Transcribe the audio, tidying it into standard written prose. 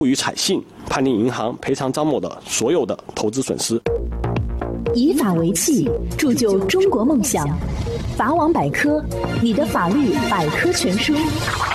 予采信，判令银行赔偿张某的所有的投资损失。 以法为器，铸就中国梦想。法网百科，你的法律百科全书。